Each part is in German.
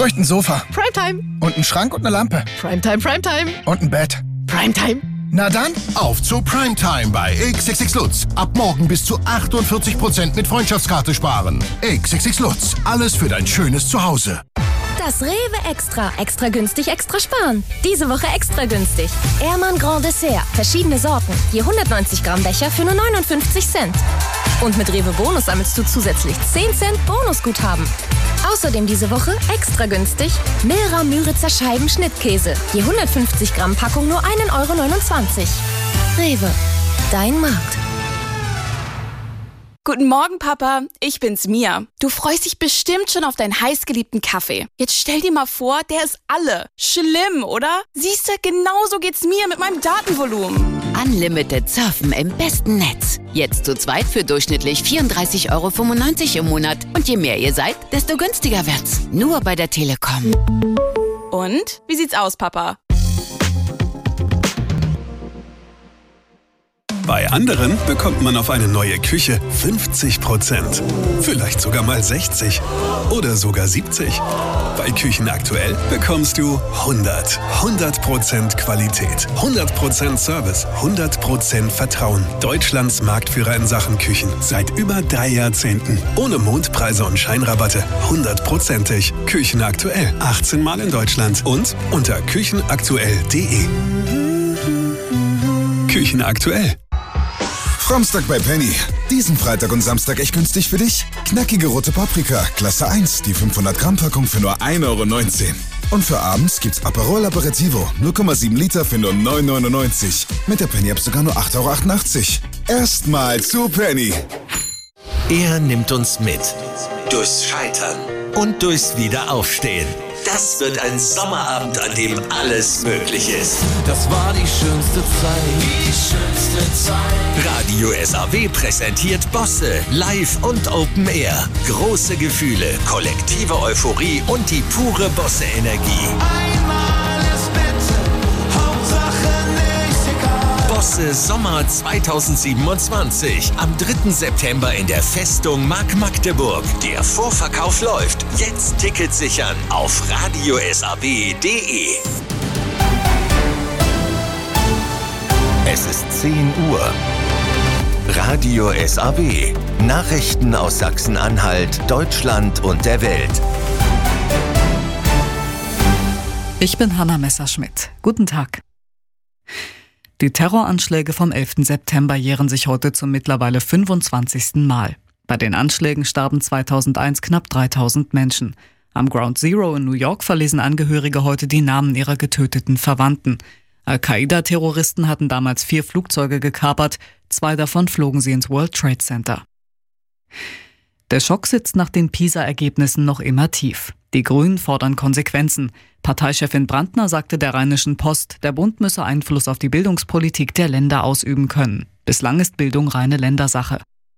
bräuchte ein Sofa. Primetime. Und einen Schrank und eine Lampe. Primetime, Primetime. Und ein Bett. Primetime. Na dann, auf zu Primetime bei XXX Lutz. Ab morgen bis zu 48% mit Freundschaftskarte sparen. XXX Lutz, alles für dein schönes Zuhause. Das Rewe Extra. Extra günstig, extra sparen. Diese Woche extra günstig. Ehrmann Grand Dessert. Verschiedene Sorten. Je 190 Gramm Becher für nur 59 Cent. Und mit Rewe Bonus sammelst du zusätzlich 10 Cent Bonusguthaben. Außerdem diese Woche extra günstig Milra Müritzer Scheiben Schnittkäse. Je 150 Gramm Packung nur 1,29 €. Rewe. Dein Markt. Guten Morgen, Papa. Ich bin's, Mia. Du freust dich bestimmt schon auf deinen heißgeliebten Kaffee. Jetzt stell dir mal vor, der ist alle. Schlimm, oder? Siehst du, genauso geht's mir mit meinem Datenvolumen. Unlimited Surfen im besten Netz. Jetzt zu zweit für durchschnittlich 34,95 € im Monat. Und je mehr ihr seid, desto günstiger wird's. Nur bei der Telekom. Und? Wie sieht's aus, Papa? Bei anderen bekommt man auf eine neue Küche 50%. Vielleicht sogar mal 60% oder sogar 70%. Bei Küchen aktuell bekommst du 100% Qualität, 100% Service, 100% Vertrauen. Deutschlands Marktführer in Sachen Küchen. Seit über 3 Jahrzehnten. Ohne Mondpreise und Scheinrabatte. 100%ig. Küchen aktuell. 18 Mal in Deutschland. Und unter küchenaktuell.de. Küchen aktuell. Samstag bei Penny. Diesen Freitag und Samstag echt günstig für dich. Knackige rote Paprika, Klasse 1, die 500 Gramm Packung für nur 1,19 €. Und für abends gibt's Aperol Aperitivo, 0,7 Liter für nur 9,99 €. Mit der Penny-App sogar nur 8,88 €. Erstmal zu Penny. Er nimmt uns mit. Durchs Scheitern und durchs Wiederaufstehen. Das wird ein Sommerabend, an dem alles möglich ist. Das war die schönste Zeit. Die schönste Zeit. Radio SAW präsentiert Bosse live und Open Air. Große Gefühle, kollektive Euphorie und die pure Bosse-Energie. Einmal ist bitte, Hauptsache nicht egal. Bosse Sommer 2027. Am 3. September in der Festung Mark Magdeburg. Der Vorverkauf läuft. Jetzt Tickets sichern auf radiosaw.de. Es ist 10 Uhr. Radio SAW. Nachrichten aus Sachsen-Anhalt, Deutschland und der Welt. Ich bin Hanna Messerschmidt. Guten Tag. Die Terroranschläge vom 11. September jähren sich heute zum mittlerweile 25. Mal. Bei den Anschlägen starben 2001 knapp 3000 Menschen. Am Ground Zero in New York verlesen Angehörige heute die Namen ihrer getöteten Verwandten. Al-Qaida-Terroristen hatten damals 4 Flugzeuge gekapert, 2 davon flogen sie ins World Trade Center. Der Schock sitzt nach den PISA-Ergebnissen noch immer tief. Die Grünen fordern Konsequenzen. Parteichefin Brandner sagte der Rheinischen Post, der Bund müsse Einfluss auf die Bildungspolitik der Länder ausüben können. Bislang ist Bildung reine Ländersache.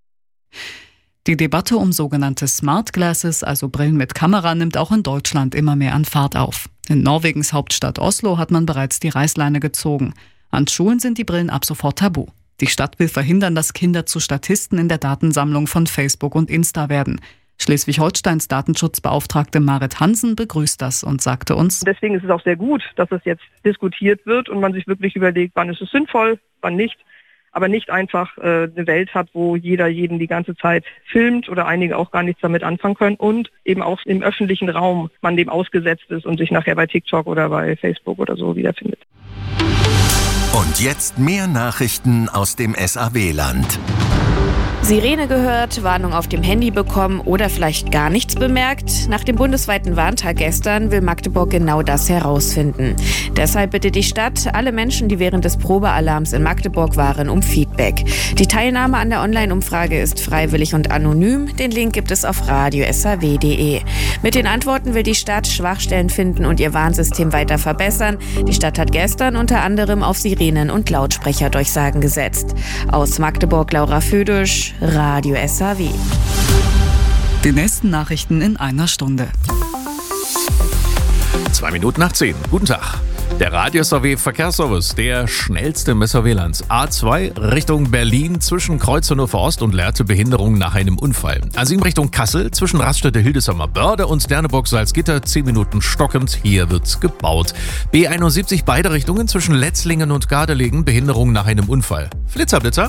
Die Debatte um sogenannte Smart Glasses, also Brillen mit Kamera, nimmt auch in Deutschland immer mehr an Fahrt auf. In Norwegens Hauptstadt Oslo hat man bereits die Reißleine gezogen. An Schulen sind die Brillen ab sofort tabu. Die Stadt will verhindern, dass Kinder zu Statisten in der Datensammlung von Facebook und Insta werden. Schleswig-Holsteins Datenschutzbeauftragte Marit Hansen begrüßt das und sagte uns: Deswegen ist es auch sehr gut, dass es jetzt diskutiert wird und man sich wirklich überlegt, wann ist es sinnvoll, wann nicht. Aber nicht einfach eine Welt hat, wo jeder jeden die ganze Zeit filmt oder einige auch gar nichts damit anfangen können und eben auch im öffentlichen Raum man dem ausgesetzt ist und sich nachher bei TikTok oder bei Facebook oder so wiederfindet. Und jetzt mehr Nachrichten aus dem SAW-Land. Sirene gehört, Warnung auf dem Handy bekommen oder vielleicht gar nichts bemerkt? Nach dem bundesweiten Warntag gestern will Magdeburg genau das herausfinden. Deshalb bittet die Stadt alle Menschen, die während des Probealarms in Magdeburg waren, um Feedback. Die Teilnahme an der Online-Umfrage ist freiwillig und anonym. Den Link gibt es auf radiosaw.de. Mit den Antworten will die Stadt Schwachstellen finden und ihr Warnsystem weiter verbessern. Die Stadt hat gestern unter anderem auf Sirenen und Lautsprecherdurchsagen gesetzt. Aus Magdeburg Laura Födisch, Radio SAW. Die nächsten Nachrichten in einer Stunde. 2 Minuten nach 10. Guten Tag. Der Radio SAW Verkehrsservice, der schnellste im SAW-Land. A2 Richtung Berlin zwischen Kreuz Hannover Ost und Lehrte Behinderung nach einem Unfall. A7 Richtung Kassel zwischen Raststätte Hildesheimer Börde und Derneburg Salzgitter 10 Minuten stockend. Hier wird gebaut. B71 beide Richtungen zwischen Letzlingen und Gardelegen. Behinderung nach einem Unfall. Blitzerblitzer.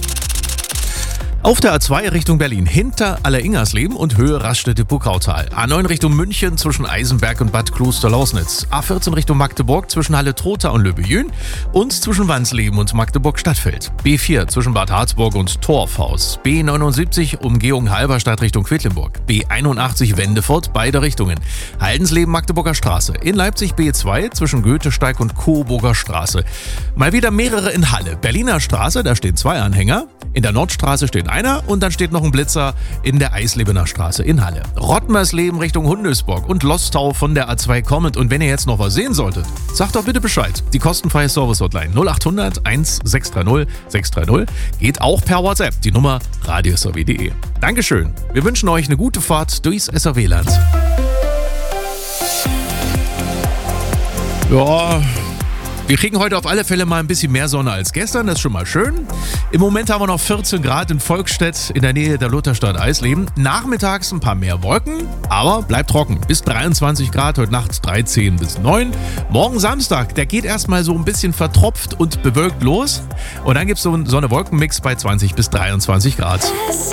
Auf der A2 Richtung Berlin hinter Alleringersleben und Höhe Raststätte Puckautal. A9 Richtung München zwischen Eisenberg und Bad Kloster-Lausnitz. A14 Richtung Magdeburg zwischen Halle-Trotha und Löbejün und zwischen Wansleben und Magdeburg-Stadtfeld. B4 zwischen Bad Harzburg und Torfhaus. B79 Umgehung Halberstadt Richtung Quedlinburg. B81 Wendefurt beide Richtungen. Haldensleben Magdeburger Straße. In Leipzig B2 zwischen Goethesteig und Coburger Straße. Mal wieder mehrere in Halle. Berliner Straße, da stehen 2 Anhänger. In der Nordstraße steht einer und dann steht noch ein Blitzer in der Eislebener Straße in Halle. Rottmersleben Richtung Hundesburg und Lostau von der A2 kommend. Und wenn ihr jetzt noch was sehen solltet, sagt doch bitte Bescheid. Die kostenfreie Service-Hotline 0800 1630 630 geht auch per WhatsApp. Die Nummer radiosaw.de. Dankeschön. Wir wünschen euch eine gute Fahrt durchs SAW-Land. Ja... Wir kriegen heute auf alle Fälle mal ein bisschen mehr Sonne als gestern, das ist schon mal schön. Im Moment haben wir noch 14 Grad in Volkstedt in der Nähe der Lutherstadt Eisleben. Nachmittags ein paar mehr Wolken, aber bleibt trocken. Bis 23 Grad, heute Nacht 13 bis 9. Morgen Samstag, der geht erstmal so ein bisschen vertropft und bewölkt los. Und dann gibt es so einen Wolkenmix bei 20 bis 23 Grad.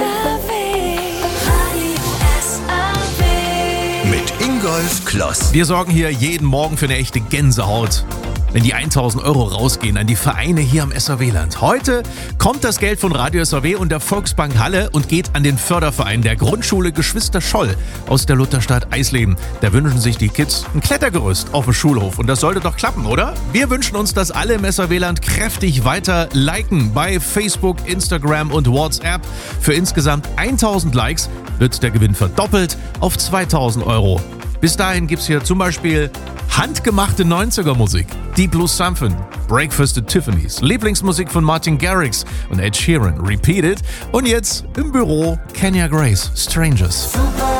Mit Ingolf Kloss. Wir sorgen hier jeden Morgen für eine echte Gänsehaut, wenn die 1.000 € rausgehen an die Vereine hier am SAW-Land. Heute kommt das Geld von Radio SAW und der Volksbank Halle und geht an den Förderverein der Grundschule Geschwister Scholl aus der Lutherstadt Eisleben. Da wünschen sich die Kids ein Klettergerüst auf dem Schulhof und das sollte doch klappen, oder? Wir wünschen uns, dass alle im SAW-Land kräftig weiter liken bei Facebook, Instagram und WhatsApp. Für insgesamt 1.000 Likes wird der Gewinn verdoppelt auf 2.000 €. Bis dahin gibt's hier zum Beispiel handgemachte 90er-Musik, Deep Blue Something, Breakfast at Tiffany's, Lieblingsmusik von Martin Garrix und Ed Sheeran, Repeated und jetzt im Büro Kenya Grace, Strangers. Super.